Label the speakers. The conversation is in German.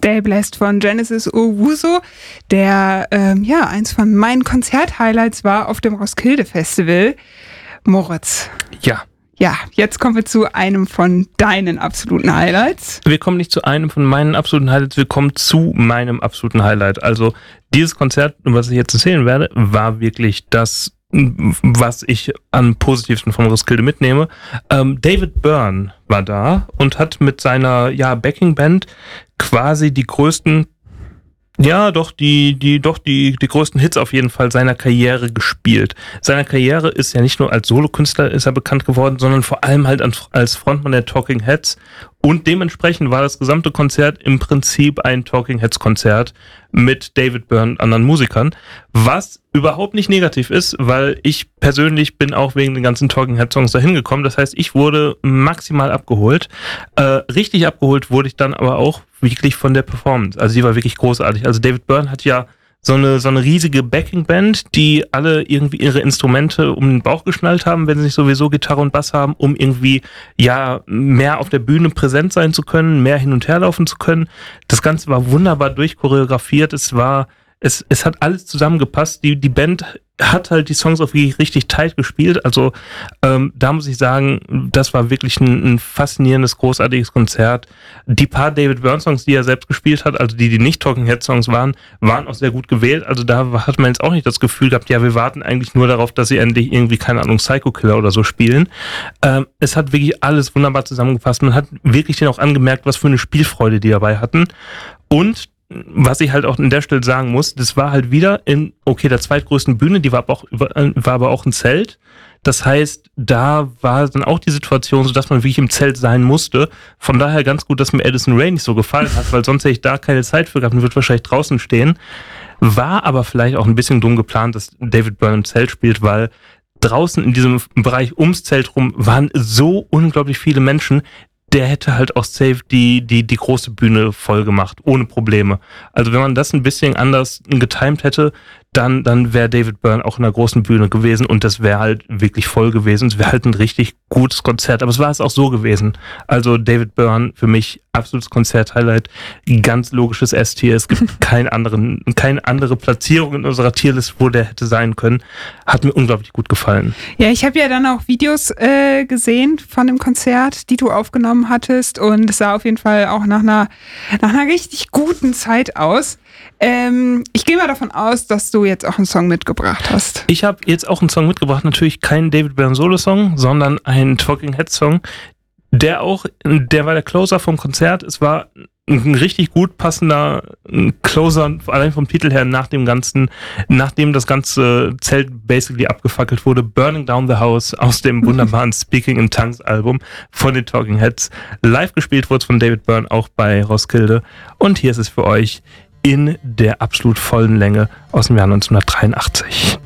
Speaker 1: Stay Blessed von Genesis Owusu, der eins von meinen Konzerthighlights war auf dem Roskilde Festival. Moritz.
Speaker 2: Ja.
Speaker 1: Ja, jetzt kommen wir zu einem von deinen absoluten Highlights.
Speaker 2: Wir kommen nicht zu einem von meinen absoluten Highlights, wir kommen zu meinem absoluten Highlight. Also dieses Konzert, was ich jetzt erzählen werde, war wirklich das, was ich am positivsten vom Roskilde mitnehme. David Byrne war da und hat mit seiner Backing-Band quasi die größten die größten Hits auf jeden Fall seiner Karriere gespielt. Seiner Karriere ist ja nicht nur als Solokünstler ist er bekannt geworden, sondern vor allem halt als Frontmann der Talking Heads. Und dementsprechend war das gesamte Konzert im Prinzip ein Talking Heads Konzert mit David Byrne und anderen Musikern, was überhaupt nicht negativ ist, weil ich persönlich bin auch wegen den ganzen Talking Heads Songs dahin gekommen. Das heißt, ich wurde maximal abgeholt. Richtig abgeholt wurde ich dann aber auch wirklich von der Performance. Also die war wirklich großartig. Also David Byrne hat ja so eine riesige Backing-Band, die alle irgendwie ihre Instrumente um den Bauch geschnallt haben, wenn sie nicht sowieso Gitarre und Bass haben, um irgendwie mehr auf der Bühne präsent sein zu können, mehr hin und her laufen zu können. Das Ganze war wunderbar durchchoreografiert. Es hat alles zusammengepasst. Die Band hat halt die Songs auch wirklich richtig tight gespielt. Also da muss ich sagen, das war wirklich ein faszinierendes, großartiges Konzert. Die paar David Byrne Songs, die er selbst gespielt hat, also die nicht Talking Head Songs waren auch sehr gut gewählt. Also da hat man jetzt auch nicht das Gefühl gehabt, wir warten eigentlich nur darauf, dass sie endlich irgendwie, keine Ahnung, Psycho Killer oder so spielen. Es hat wirklich alles wunderbar zusammengepasst. Man hat wirklich denen auch angemerkt, was für eine Spielfreude die dabei hatten. Und was ich halt auch an der Stelle sagen muss, das war halt wieder der zweitgrößten Bühne, die war aber auch ein Zelt. Das heißt, da war dann auch die Situation so, dass man wirklich im Zelt sein musste. Von daher ganz gut, dass mir Addison Rae nicht so gefallen hat, weil sonst hätte ich da keine Zeit für gehabt und würde wahrscheinlich draußen stehen. War aber vielleicht auch ein bisschen dumm geplant, dass David Byrne im Zelt spielt, weil draußen in diesem Bereich ums Zelt rum waren so unglaublich viele Menschen. Der hätte halt auch safe die große Bühne voll gemacht, ohne Probleme. Also wenn man das ein bisschen anders getimed hätte, dann wäre David Byrne auch in der großen Bühne gewesen und das wäre halt wirklich voll gewesen. Es wäre halt ein richtig gutes Konzert, aber es war es auch so gewesen. Also David Byrne für mich absolutes Konzert-Highlight, ganz logisches S-Tier. Es gibt keine andere Platzierung in unserer Tierlist, wo der hätte sein können. Hat mir unglaublich gut gefallen.
Speaker 1: Ja, ich habe ja dann auch Videos gesehen von dem Konzert, die du aufgenommen hattest und es sah auf jeden Fall auch nach einer richtig guten Zeit aus. Ich gehe mal davon aus, dass du jetzt auch einen Song mitgebracht hast.
Speaker 2: Ich habe jetzt auch einen Song mitgebracht, natürlich keinen David Byrne Solo-Song, sondern einen Talking Heads Song, der war der Closer vom Konzert. Es war ein richtig gut passender Closer, allein vom Titel her, nachdem das ganze Zelt basically abgefackelt wurde, Burning Down the House aus dem wunderbaren Speaking in Tongues Album von den Talking Heads. Live gespielt wurde es von David Byrne auch bei Roskilde. Und hier ist es für euch in der absolut vollen Länge aus dem Jahr 1983.